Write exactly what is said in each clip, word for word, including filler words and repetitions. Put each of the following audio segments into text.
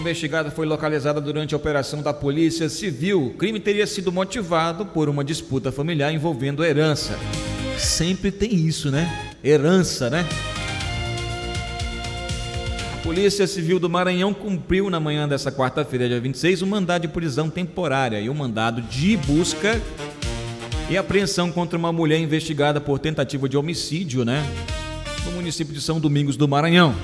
investigada foi localizada durante a operação da Polícia Civil. O crime teria sido motivado por uma disputa familiar envolvendo herança. Sempre tem isso, né? Herança, né? A Polícia Civil do Maranhão cumpriu na manhã dessa quarta-feira, dia vinte e seis, um mandado de prisão temporária e um mandado de busca e apreensão contra uma mulher investigada por tentativa de homicídio, né? No município de São Domingos do Maranhão.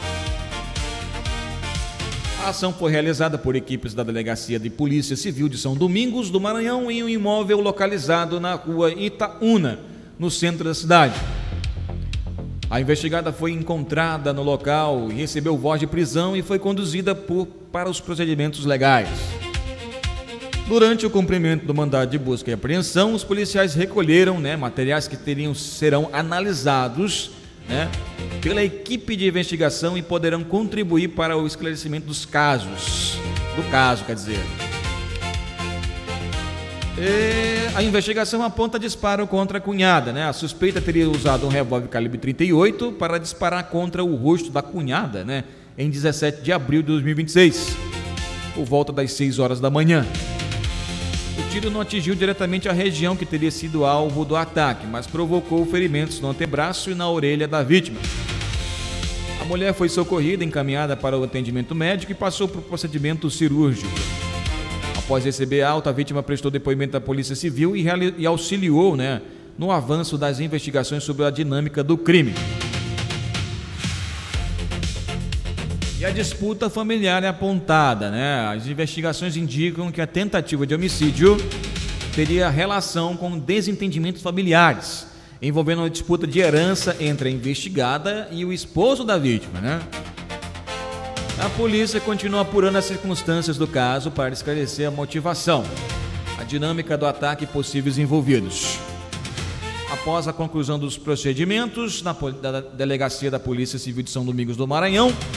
A ação foi realizada por equipes da Delegacia de Polícia Civil de São Domingos do Maranhão em um imóvel localizado na rua Itaúna, no centro da cidade. A investigada foi encontrada no local e recebeu voz de prisão e foi conduzida por, para os procedimentos legais. Durante o cumprimento do mandado de busca e apreensão, os policiais recolheram, né, materiais que teriam, serão analisados, né, pela equipe de investigação e poderão contribuir para o esclarecimento dos casos, do caso, quer dizer. E a investigação aponta disparo contra a cunhada, né? A suspeita teria usado um revólver calibre trinta e oito para disparar contra o rosto da cunhada, né, em dezessete de abril de dois mil e vinte e seis, por volta das seis horas da manhã. O tiro não atingiu diretamente a região que teria sido alvo do ataque, mas provocou ferimentos no antebraço e na orelha da vítima. A mulher foi socorrida, encaminhada para o atendimento médico e passou por procedimento cirúrgico. Após receber alta, a vítima prestou depoimento à Polícia Civil e, e auxiliou, né, no avanço das investigações sobre a dinâmica do crime. E a disputa familiar é apontada, né? As investigações indicam que a tentativa de homicídio teria relação com desentendimentos familiares, envolvendo uma disputa de herança entre a investigada e o esposo da vítima, né? A polícia continua apurando as circunstâncias do caso para esclarecer a motivação, a dinâmica do ataque e possíveis envolvidos. Após a conclusão dos procedimentos na Delegacia da Polícia Civil de São Domingos do Maranhão,